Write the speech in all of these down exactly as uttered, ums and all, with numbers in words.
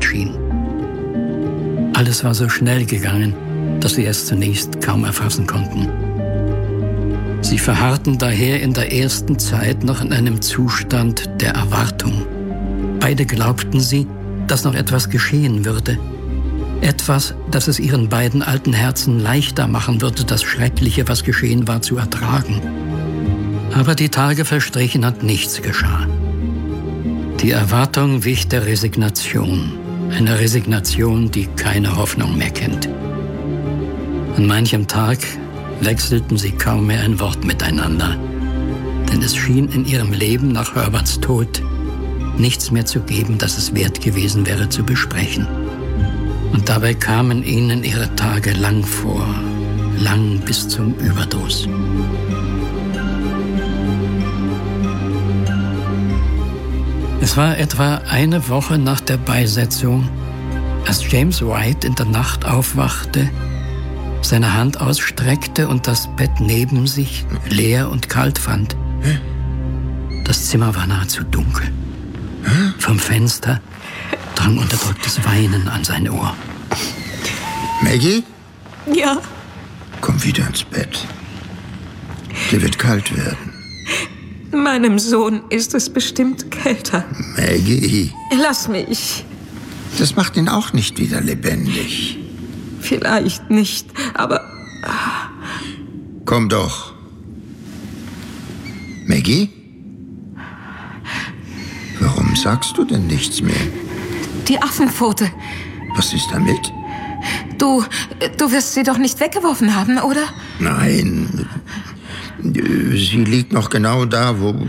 schien. Alles war so schnell gegangen, dass sie es zunächst kaum erfassen konnten. Sie verharrten daher in der ersten Zeit noch in einem Zustand der Erwartung. Beide glaubten sie, dass noch etwas geschehen würde. Etwas, das es ihren beiden alten Herzen leichter machen würde, das Schreckliche, was geschehen war, zu ertragen. Aber die Tage verstrichen und nichts geschah. Die Erwartung wich der Resignation. Eine Resignation, die keine Hoffnung mehr kennt. An manchem Tag wechselten sie kaum mehr ein Wort miteinander. Denn es schien in ihrem Leben nach Herberts Tod nichts mehr zu geben, das es wert gewesen wäre zu besprechen. Und dabei kamen ihnen ihre Tage lang vor, lang bis zum Überdruss. Es war etwa eine Woche nach der Beisetzung, als James White in der Nacht aufwachte, seine Hand ausstreckte und das Bett neben sich leer und kalt fand. Das Zimmer war nahezu dunkel. Vom Fenster drang unterdrücktes Weinen an sein Ohr. Maggie? Ja? Komm wieder ins Bett. Dir wird kalt werden. Meinem Sohn ist es bestimmt kälter. Maggie. Lass mich. Das macht ihn auch nicht wieder lebendig. Vielleicht nicht, aber... Komm doch. Maggie? Warum sagst du denn nichts mehr? Die Affenpfote. Was ist damit? Du, du wirst sie doch nicht weggeworfen haben, oder? Nein. Sie liegt noch genau da, wo,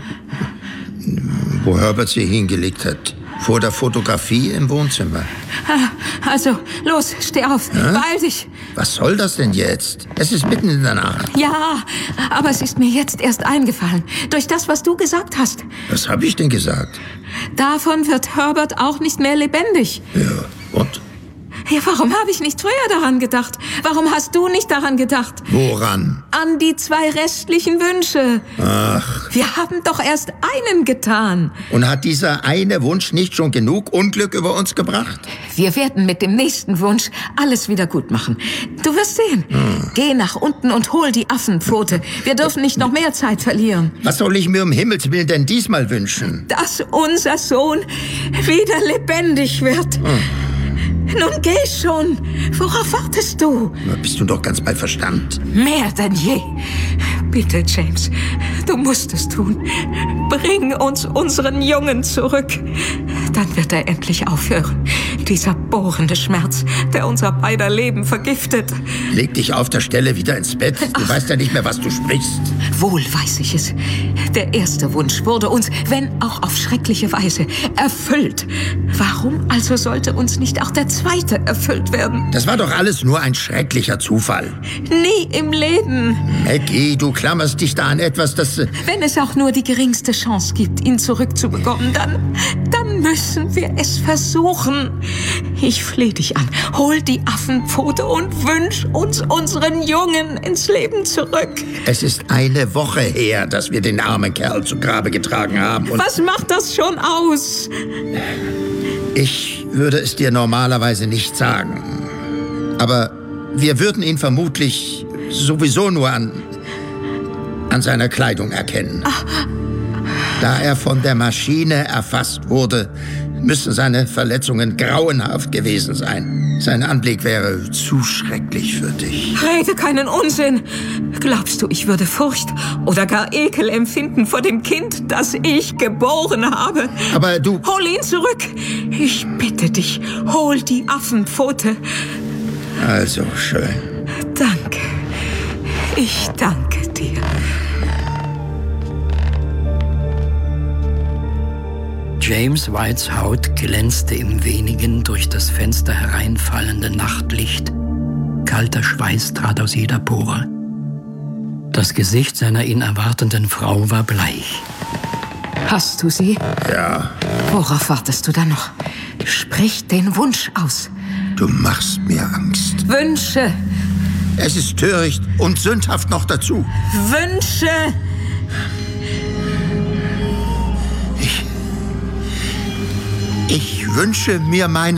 wo Herbert sie hingelegt hat. Vor der Fotografie im Wohnzimmer. Also, los, steh auf. Hä? Beeil dich. Was soll das denn jetzt? Es ist mitten in der Nacht. Ja, aber es ist mir jetzt erst eingefallen. Durch das, was du gesagt hast. Was habe ich denn gesagt? Davon wird Herbert auch nicht mehr lebendig. Ja, und? Ja, warum habe ich nicht früher daran gedacht? Warum hast du nicht daran gedacht? Woran? An die zwei restlichen Wünsche. Ach. Wir haben doch erst einen getan. Und hat dieser eine Wunsch nicht schon genug Unglück über uns gebracht? Wir werden mit dem nächsten Wunsch alles wieder gut machen. Du wirst sehen. Hm. Geh nach unten und hol die Affenpfote. Wir dürfen nicht noch mehr Zeit verlieren. Was soll ich mir um Himmels Willen denn diesmal wünschen? Dass unser Sohn wieder lebendig wird. Hm. Nun geh schon. Worauf wartest du? Na, bist du doch ganz bei Verstand. Mehr denn je. Bitte, James, du musst es tun. Bring uns unseren Jungen zurück. Dann wird er endlich aufhören. Dieser bohrende Schmerz, der unser beider Leben vergiftet. Leg dich auf der Stelle wieder ins Bett. Du Ach. weißt ja nicht mehr, was du sprichst. Wohl weiß ich es. Der erste Wunsch wurde uns, wenn auch auf schreckliche Weise, erfüllt. Warum also sollte uns nicht auch der zweite erfüllt werden? Das war doch alles nur ein schrecklicher Zufall. Nie im Leben. Maggie, du klammerst dich da an etwas, das... Wenn es auch nur die geringste Chance gibt, ihn zurückzubekommen, dann, dann müssen wir es versuchen. Ich flehe dich an. Hol die Affenpfote und wünsch uns unseren Jungen ins Leben zurück. Es ist eine Woche her, dass wir den armen Kerl zu Grabe getragen haben. Und was macht das schon aus? Ich würde es dir normalerweise nicht sagen. Aber wir würden ihn vermutlich sowieso nur an, an seiner Kleidung erkennen. Ach. Da er von der Maschine erfasst wurde, müssen seine Verletzungen grauenhaft gewesen sein. Sein Anblick wäre zu schrecklich für dich. Rede keinen Unsinn. Glaubst du, ich würde Furcht oder gar Ekel empfinden vor dem Kind, das ich geboren habe? Aber du... Hol ihn zurück. Ich bitte dich, hol die Affenpfote. Also schön. Danke. Ich danke dir. James Whites Haut glänzte im wenigen durch das Fenster hereinfallende Nachtlicht. Kalter Schweiß trat aus jeder Pore. Das Gesicht seiner ihn erwartenden Frau war bleich. Hast du sie? Ja. Worauf wartest du dann noch? Sprich den Wunsch aus. Du machst mir Angst. Wünsche. Es ist töricht und sündhaft noch dazu. Wünsche. Ich... Ich wünsche mir meine